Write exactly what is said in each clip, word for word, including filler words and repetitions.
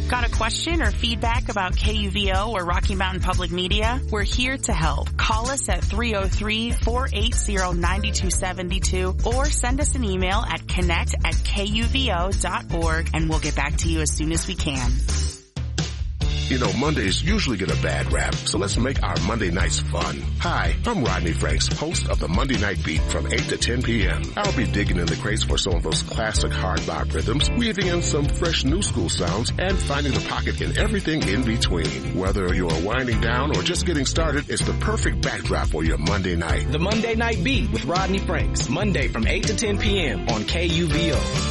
Got a question or feedback about K U V O or Rocky Mountain Public Media? We're here to help. Call us at three oh three, four eight zero, nine two seven two or send us an email at connect at K U V O dot org and we'll get back to you as soon as we can. You know, Mondays usually get a bad rap, so let's make our Monday nights fun. Hi, I'm Rodney Franks, host of the Monday Night Beat from eight to ten p.m. I'll be digging in the crates for some of those classic hard bop rhythms, weaving in some fresh new school sounds, and finding the pocket in everything in between. Whether you're winding down or just getting started, it's the perfect backdrop for your Monday night. The Monday Night Beat with Rodney Franks, Monday from eight to ten p.m. on K U V O.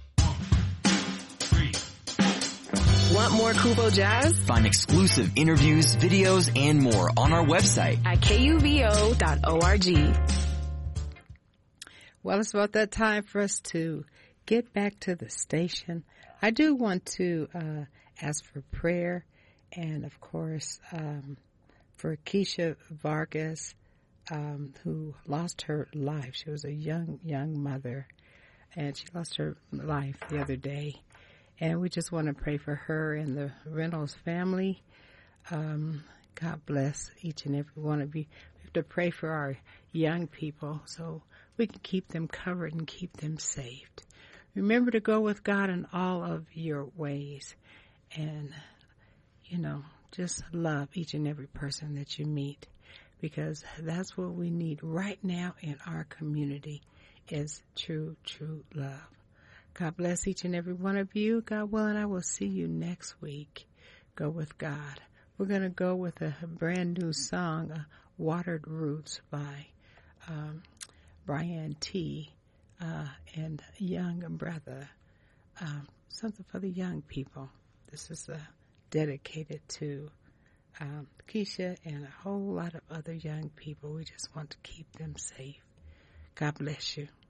Want more Kubo Jazz? Find exclusive interviews, videos, and more on our website at K U V O dot org. Well, it's about that time for us to get back to the station. I do want to uh, ask for prayer and, of course, um, for Keisha Vargas, um, who lost her life. She was a young, young mother, and she lost her life the other day. And we just want to pray for her and the Reynolds family. Um, God bless each and every one of you. We have to pray for our young people so we can keep them covered and keep them saved. Remember to go with God in all of your ways. And, you know, just love each and every person that you meet, because that's what we need right now in our community is true, true love. God bless each and every one of you. God willing, I will see you next week. Go with God. We're going to go with a brand new song, uh, Watered Roots by um, Brian T. Uh, and Young Brother. Um, something for the young people. This is uh, dedicated to um, Keisha and a whole lot of other young people. We just want to keep them safe. God bless you.